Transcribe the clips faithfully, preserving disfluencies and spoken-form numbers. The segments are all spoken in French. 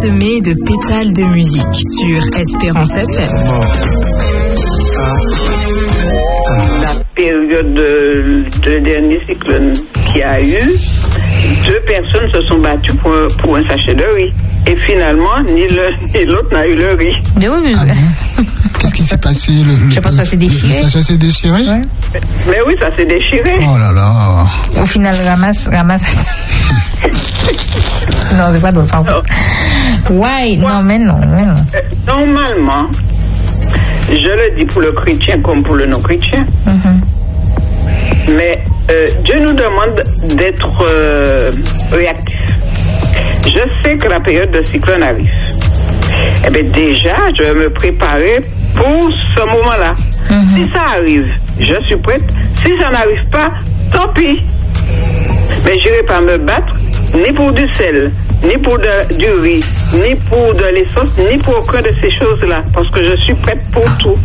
parsemé de pétales de musique sur Espérance F M. La période de, de dernier cyclone qu'il y a eu, deux personnes se sont battues pour, pour un sachet de riz. Et finalement, ni l'un ni l'autre n'a eu le riz. Mais oui, mais... Ah, qu'est-ce qui s'est passé? Le, Je pense que ça s'est déchiré. Le sachet s'est déchiré? Ouais. Mais oui, ça s'est déchiré. Oh là là. Au final, ramasse, ramasse. Non, c'est pas drôle, pardon. Ouais, non, mais non, mais non. Euh, normalement, je le dis pour le chrétien comme pour le non-chrétien, mm-hmm. mais euh, Dieu nous demande d'être euh, réactifs. Je sais que la période de cyclone arrive. Eh bien, déjà, je vais me préparer pour ce moment-là. Mm-hmm. Si ça arrive, je suis prête. Si ça n'arrive pas, tant pis. Mais je ne vais pas me battre ni pour du sel, ni pour de, du riz, ni pour de l'essence, ni pour aucune de ces choses-là. Parce que je suis prête pour tout.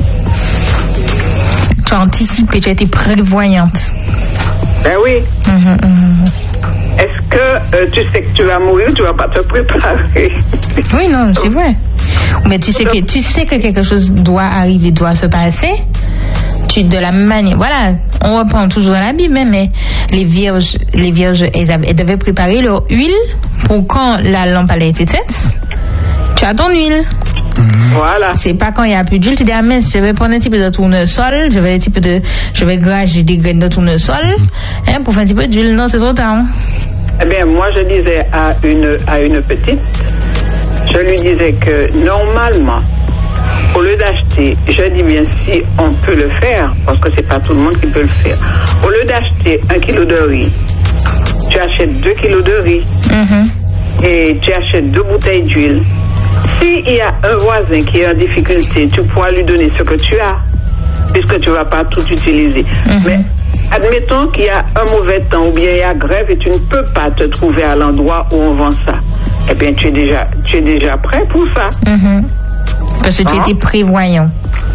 Tu as anticipé, tu as été prévoyante. Ben oui. Mm-hmm, mm-hmm. Est-ce que euh, tu sais que tu vas mourir, tu vas pas te préparer? Oui, non, c'est vrai. Mais tu sais que tu sais que quelque chose doit arriver, doit se passer. Tu de la même manière, voilà, on reprend toujours la Bible, mais les vierges, les vierges, elles, avaient, elles devaient préparer leur huile pour quand la lampe allait être éteinte. Tu as ton huile. Voilà. C'est pas quand il y a plus d'huile, tu dis ah mince, je vais prendre un petit peu de tournesol, je vais un petit peu de, je vais grager des graines de tournesol, hein, pour faire un petit peu d'huile. Non, c'est trop tard. Hein? Eh bien, moi, je disais à une à une petite, je lui disais que normalement, au lieu d'acheter, je dis bien si on peut le faire, parce que c'est pas tout le monde qui peut le faire. Au lieu d'acheter un kilo de riz, tu achètes deux kilos de riz, mm-hmm. et tu achètes deux bouteilles d'huile. S'il y a un voisin qui est en difficulté, tu pourras lui donner ce que tu as, puisque tu ne vas pas tout utiliser. Mm-hmm. Mais admettons qu'il y a un mauvais temps ou bien il y a grève et tu ne peux pas te trouver à l'endroit où on vend ça. Eh bien, tu es déjà, tu es déjà prêt pour ça. Mm-hmm. Parce que tu hein? étais prévoyant.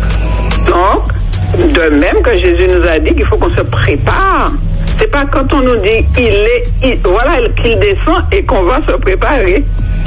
Donc, de même que Jésus nous a dit qu'il faut qu'on se prépare. C'est pas quand on nous dit il est, il, voilà qu'il descend et qu'on va se préparer.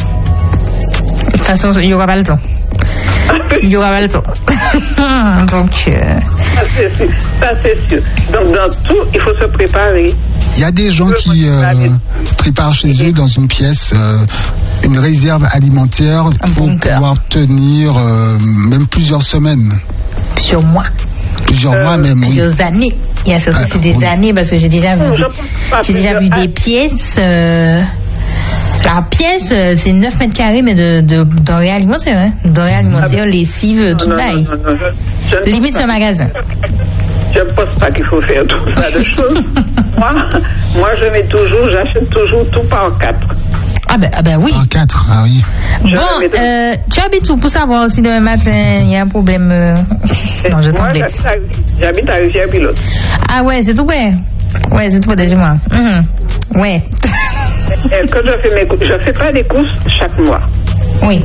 De toute façon, il n'y aura pas le temps. Il n'y aura pas le temps. Donc, euh... ça, c'est sûr. Ça, c'est sûr. Donc, dans tout, il faut se préparer. Il y a des gens qui euh, préparent chez eux dans une pièce euh, une réserve alimentaire un pour bunker. Pouvoir tenir euh, même plusieurs semaines. Plusieurs mois. Plusieurs euh, mois même. Plusieurs oui. années. Il y a surtout ah, c'est des oui. années parce que j'ai déjà vu, des, j'ai déjà vu des pièces. Euh, La pièce, c'est neuf mètres carrés, mais de, de denrées alimentaires. Hein? Denrées alimentaires, lessive, tout bail. Limite, c'est un magasin. Je ne pense pas qu'il faut faire tout ça de choses. moi, moi, je mets toujours, j'achète toujours tout par quatre. Ah ben, ah ben oui. Par quatre, ah oui. Bon, euh, tu habites où pour savoir si demain matin, il y a un problème euh... Non, je t'embête. J'habite à Rivière-Pilote. Ah ouais, c'est tout près. Ouais, c'est tout près déjà moi. Mmh. Ouais. Quand je fais mes courses, je fais pas des courses chaque mois. Oui.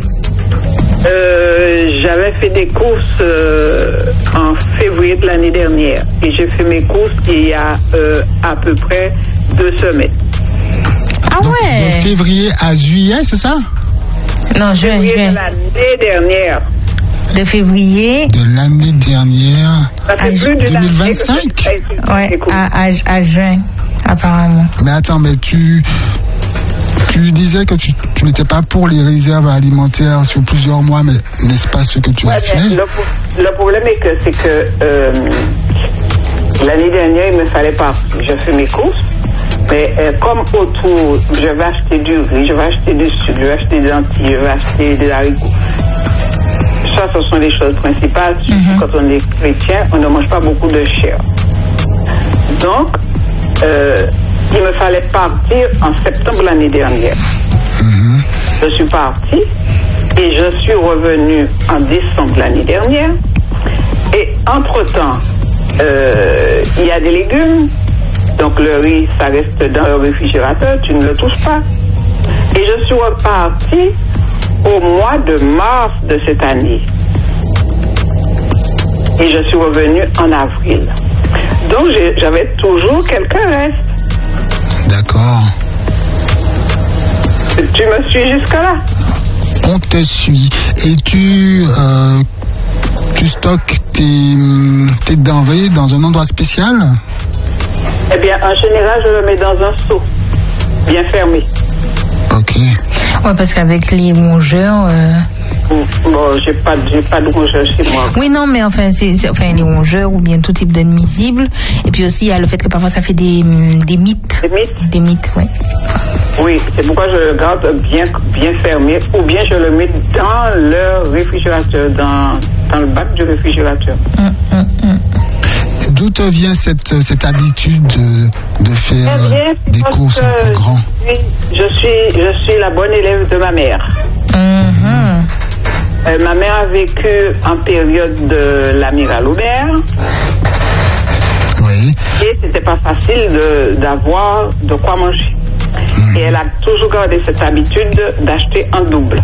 Euh, j'avais fait des courses euh, en février de l'année dernière et j'ai fait mes courses il y a euh, à peu près deux semaines. Ah donc, ouais. De février à juillet, c'est ça? Non, juin, février juin. de l'année dernière. De février. De l'année dernière. Ça fait à plus de deux mille vingt-cinq. Ouais, à, à, à juin, apparemment. Mais attends, mais tu. Tu disais que tu, tu n'étais pas pour les réserves alimentaires sur plusieurs mois, mais n'est-ce pas ce que tu ouais, as fait? le, le problème est que c'est que euh, l'année dernière, il me fallait pas. Je fais mes courses, mais euh, comme autour, je vais acheter du riz, je vais acheter du sucre, je vais acheter des lentilles, je vais acheter des haricots. Ça, ce sont les choses principales. Mm-hmm. Quand on est chrétien, on ne mange pas beaucoup de chair. Donc, euh, il me fallait partir en septembre l'année dernière. Mmh. Je suis partie et je suis revenue en décembre l'année dernière. Et entre-temps, euh, il y a des légumes. Donc le riz, ça reste dans le réfrigérateur, tu ne le touches pas. Et je suis repartie au mois de mars de cette année. Et je suis revenue en avril. Donc j'avais toujours quelques restes. D'accord. Tu me suis jusque-là? on te suit et tu, euh, tu stockes tes, tes denrées dans un endroit spécial? Eh bien, en général, je le mets dans un seau, bien fermé. Ok. Ouais, parce qu'avec les rongeurs. Euh... Bon, j'ai pas, j'ai pas de rongeurs chez moi. Oui, non, mais enfin, c'est, c'est, enfin, les rongeurs ou bien tout type de nuisibles. Et puis aussi, il y a le fait que parfois ça fait des, des mythes. Des mythes? Des mythes, oui. Oui, c'est pourquoi je le garde bien, bien fermé, ou bien je le mets dans le réfrigérateur, dans, dans le bac du réfrigérateur. Hum, hum, hum. D'où te vient cette, cette habitude de, de faire Eh bien, des courses en, en grand? Je suis, je suis la bonne élève de ma mère. Mm-hmm. Euh, ma mère a vécu en période de l'amiral Aubert. Oui. Et c'était pas facile de, d'avoir de quoi manger. Mmh. Et elle a toujours gardé cette habitude d'acheter en double.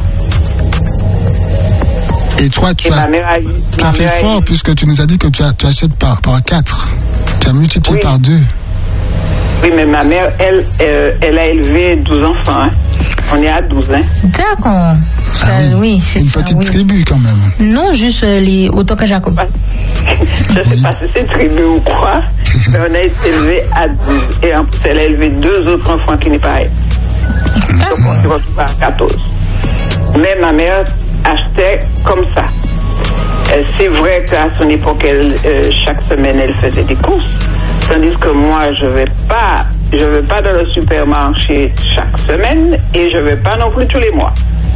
Et toi, tu et as, ma mère a, tu ma as fait mère fort a, puisque tu nous as dit que tu, as, tu achètes par, par quatre. Tu as multiplié oui. par deux. Oui, mais ma mère, elle, euh, elle a élevé douze enfants. Hein. On est à douze, hein. D'accord. Ça, Ah oui, oui, c'est une ça, petite oui. tribu quand même. Non, juste euh, les autant que Jacob. Je ne sais Oui. pas si c'est tribu ou quoi, mais on a été élevé à douze. Et en plus, elle a élevé deux autres enfants qui n'est pas elle. Donc on se retrouve à quatorze. Mais ma mère achetait comme ça. Euh, c'est vrai qu'à son époque, elle, euh, chaque semaine, elle faisait des courses. Tandis que moi, je vais pas, je vais pas dans le supermarché chaque semaine et je vais pas non plus tous les mois.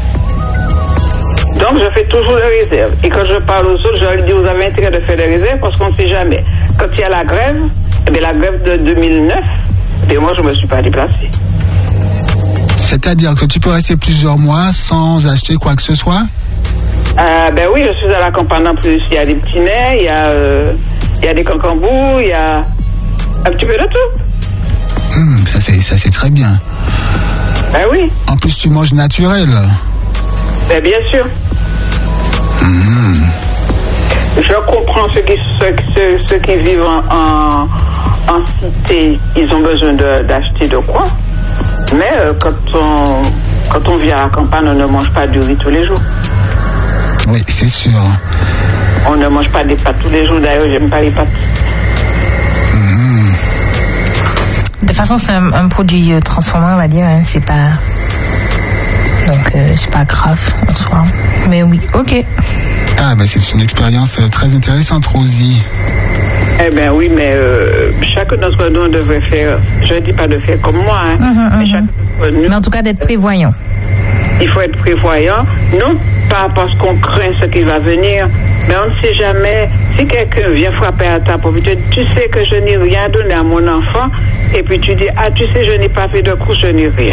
Donc, je fais toujours des réserves. Et quand je parle aux autres, je leur dis, vous avez intérêt de faire des réserves parce qu'on ne sait jamais. Quand il y a la grève, eh bien, la grève de deux mille neuf, eh bien, moi, je ne me suis pas déplacée. C'est-à-dire que tu peux rester plusieurs mois sans acheter quoi que ce soit? Euh, ben oui, je suis à la campagne en plus. Il y a des petits nez, il y a, euh, il y a des cancambous, il y a un petit peu de tout. Hum, ça, c'est, ça c'est très bien. Ben oui. En plus, tu manges naturel. Ben bien sûr. Hum. Je comprends ceux qui, ceux, ceux, ceux qui vivent en, en, en cité, ils ont besoin de, d'acheter de quoi. Mais euh, quand, on, quand on vit à la campagne, on ne mange pas du riz tous les jours. Oui, c'est sûr. On ne mange pas des pâtes tous les jours. D'ailleurs, j'aime pas les pâtes. Hum. De toute façon, c'est un, un produit euh, transformé, on va dire. Hein, c'est pas. Donc, euh, c'est pas grave en soi. Mais oui, ok. Ah, ben c'est une expérience euh, très intéressante, Rosie. Eh bien oui, mais euh, chacun d'entre nous devrait faire, je ne dis pas de faire comme moi, hein, Mm-hmm, mais, mm-hmm. chacun d'entre nous, Mais en tout cas, d'être prévoyant. il faut être prévoyant, non pas parce qu'on craint ce qui va venir, mais on ne sait jamais. Si quelqu'un vient frapper à ta porte, tu, tu sais que je n'ai rien donné à mon enfant, et puis tu dis, ah tu sais, je n'ai pas fait de course, je n'ai rien.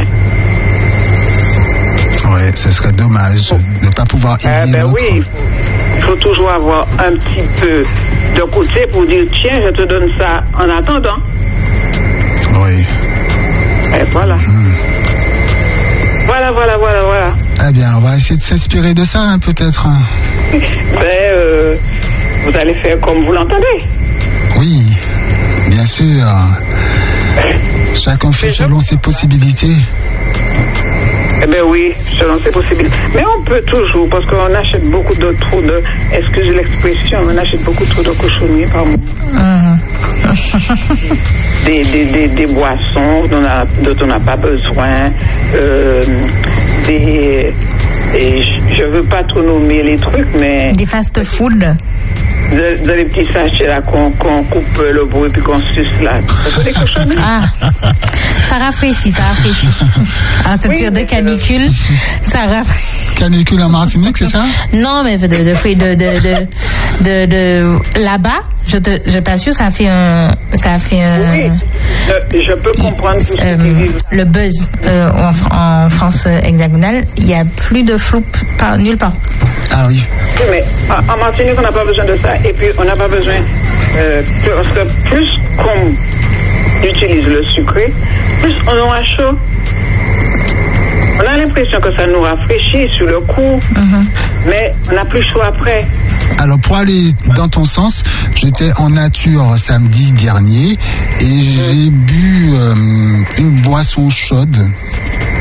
Oui, ce serait dommage de ne pas pouvoir aider Eh ben l'autre. oui, il faut, il faut toujours avoir un petit peu de côté pour dire, tiens, je te donne ça en attendant. Oui. Et voilà. Hum. Voilà, voilà, voilà, voilà. Eh bien, on va essayer de s'inspirer de ça, hein, peut-être. Ben, euh, vous allez faire comme vous l'entendez. Oui, bien sûr. Chacun fait selon ses possibilités. Eh bien oui, selon ses possibilités. Mais on peut toujours, parce qu'on achète beaucoup de trous de, excusez l'expression, on achète beaucoup trop de cochonneries par mois. Mm-hmm. Des, des, des, des boissons dont on a- dont on n'a pas besoin, euh, des, et je ne veux pas trop nommer les trucs, mais Des fast-food. de, de les petits sachets là qu'on qu'on coupe le bout et puis qu'on suce là. Ça fait des cochonneries. Ah, ça rafraîchit, ça rafraîchit. En cette Oui, période de mais canicule, ça rafraîchit. Canicule en Martinique, c'est ça? Non, mais de, de, de, de, de, de, de là-bas, je te, je t'assure, ça fait un, ça fait un, Oui, je, je peux comprendre tout ce euh, qui vivent. le buzz euh, en, Fr- en France hexagonale. Il y a plus de flou par, nulle part. Ah oui. Oui, mais en en Martinique, on n'a pas besoin de ça. Et puis, on n'a pas besoin. Euh, que- parce que plus qu'on utilise le sucré, plus on aura chaud. On a l'impression que ça nous rafraîchit sur le coup, Mhm. mais on n'a plus chaud après. Alors, pour aller dans ton sens, j'étais en nature samedi dernier et j'ai bu euh, une boisson chaude. Mhm.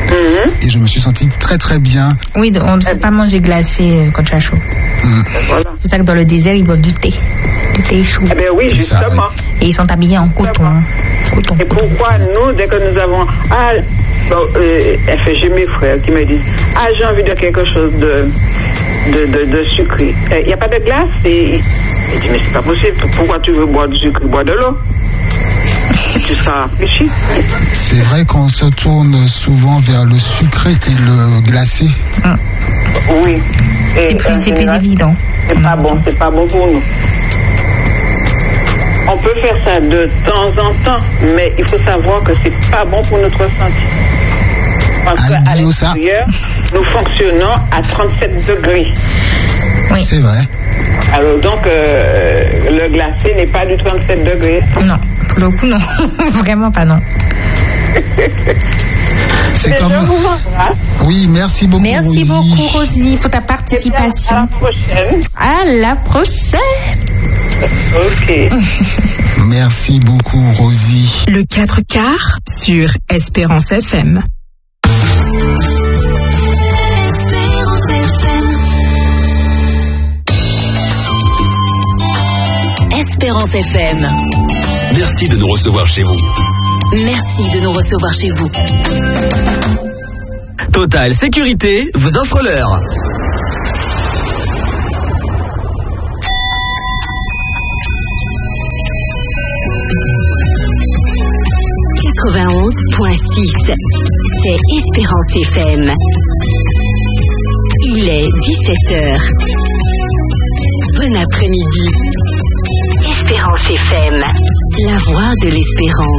et je me suis senti très très bien. Oui, on ne peut pas manger glacé quand tu as chaud. Mmh. Voilà. C'est pour ça que dans le désert, ils boivent du thé. Du thé chaud. Eh bien oui, justement. Ça, oui. Et ils sont habillés en coton. coton et pourquoi nous, dès que nous avons... Ah, bon, euh, j'ai mes frères qui me disent, ah, j'ai envie de quelque chose de, de, de, de sucré. Il n'y a pas de glace. Et je dis, mais c'est pas possible. Pourquoi tu veux boire du sucre? Bois de l'eau. Tu seras réfléchi. C'est vrai qu'on se tourne souvent vers le sucré et le glacé. Mmh. Oui. C'est plus, c'est plus évident. C'est pas bon, c'est pas bon pour nous. On peut faire ça de temps en temps, mais il faut savoir que c'est pas bon pour notre santé. Parce qu'à l'extérieur, nous fonctionnons à trente-sept degrés. Oui. C'est vrai. Alors donc, euh, le glacé n'est pas du trente-sept degrés. Non, pour le coup, non. Vraiment pas, non. C'est comme... Oui, merci beaucoup. Merci Rosie. beaucoup, Rosie, pour ta participation. À la prochaine. À la prochaine. Ok. Merci beaucoup, Rosie. Le quatre quarts sur Espérance F M. Espérance F M. Merci de nous recevoir chez vous. Merci de nous recevoir chez vous. Total Sécurité vous offre l'heure. quatre-vingt-onze virgule six. C'est Espérance F M. Il est dix-sept heures. Bon après-midi. Espérance F M, la voix de l'espérance.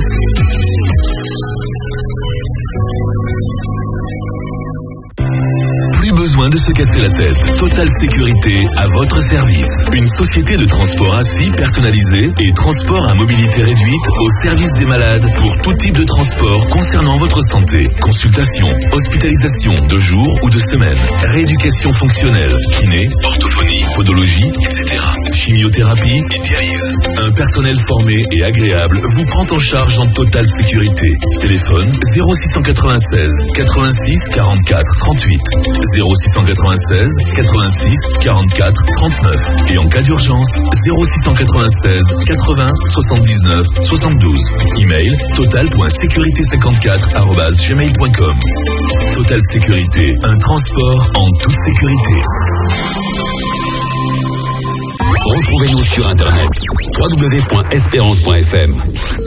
Plus besoin de se casser la tête. Total Sécurité à votre service. Une société de transport assis personnalisé et transport à mobilité réduite au service des malades pour tout type de transport concernant votre santé. Consultation, hospitalisation de jour ou de semaine, rééducation fonctionnelle, kiné, orthophonie, podologie, et cetera. Chimiothérapie et dialyse. Un personnel formé et agréable vous prend en charge en totale sécurité. Téléphone zéro six cent quatre-vingt-seize quatre-vingt-six quarante-quatre trente-huit. zéro six cent quatre-vingt-seize quatre-vingt-six quarante-quatre trente-neuf et en cas d'urgence zéro six cent quatre-vingt-seize quatre-vingts soixante-dix-neuf soixante-douze. Email total point sécurité cinquante-quatre arobase gmail point com. Total Sécurité, un transport en toute sécurité. Retrouvez-nous sur internet w w w point espérance point f m.